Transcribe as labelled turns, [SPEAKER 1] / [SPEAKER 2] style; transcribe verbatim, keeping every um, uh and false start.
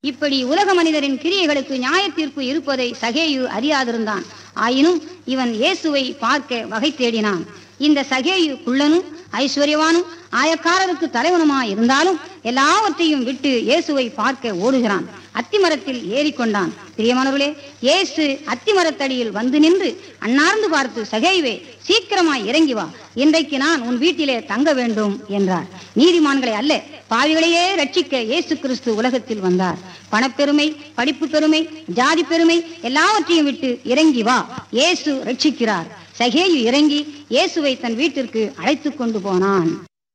[SPEAKER 1] இப்படி உலக மனிதரின் கிரியைகளுக்கு நியாய தீர்ப்பு இருப்பதை சகேயு அறியாதிருந்தான். ஆயினும் இவன் இயேசுவை பார்க்க வகை தேடினான். இந்த சகேயு குள்ளனும் ஐஸ்வர்யவானும் ஆயக்காரருக்கு தலைவனுமா இருந்தாலும் எல்லாவற்றையும் விட்டு இயேசுவை பார்க்க ஓடுகிறான். அத்திமரத்தில் ஏறிக்கொண்டான். பிரியமானவர்களே, இயேசு அத்திமரத்தடியில் வந்து நின்று அண்ணார்ந்து பார்த்து, சகேயுவே, சீக்கிரமாய் இறங்கி வா, இன்றைக்கு நான் உன் வீட்டிலே தங்க வேண்டும் என்றார். நீதிமான்களை அல்ல, பாவிகளையே ரட்சிக்க இயேசு கிறிஸ்து உலகத்தில் வந்தார். பணப்பெருமை, படிப்பு பெருமை, ஜாதி பெருமை எல்லாவற்றையும் விட்டு இறங்கி வா, இயேசு ரட்சிக்கிறார். சகேயு இறங்கி இயேசுவை தன் வீட்டிற்கு அழைத்து கொண்டு போனான்.